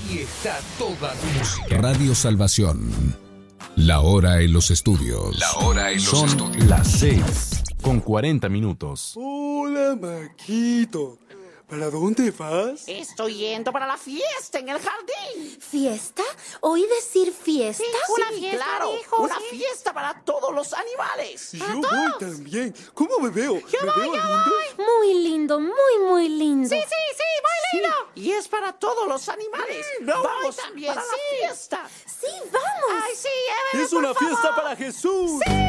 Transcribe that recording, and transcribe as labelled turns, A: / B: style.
A: Aquí está toda tu música.
B: Radio Salvación. La hora en los estudios.
C: Son las 6:40.
D: Hola, Maquito. ¿Para dónde vas?
E: Estoy yendo para la fiesta en el jardín.
F: ¿Fiesta? ¿Oí decir fiesta?
E: Sí, una
F: Sí,
E: fiesta,
F: claro,
E: hijo, una
F: sí.
E: fiesta para todos los animales.
D: Yo voy también. ¿Cómo me veo? ¿Me veo lindo?
F: Muy lindo, muy lindo.
E: Sí, muy lindo. Y es para todos los animales. Vamos también para la fiesta.
F: Sí, vamos.
E: Ay, sí, Evelyn,
D: Es una fiesta para Jesús.
E: Sí.